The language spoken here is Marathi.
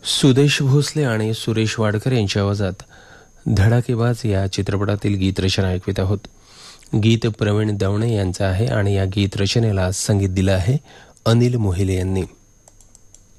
सुदेश भोसले आणि सुरेश वाडकर यांच्या आवाजात धडाकेबाज या चित्रपटातील गीतरचना ऐकवित आहोत. गीत प्रवीण दवणे यांचं आहे आणि या गीत रचनेला संगीत दिलं आहे अनिल मोहिले यांनी.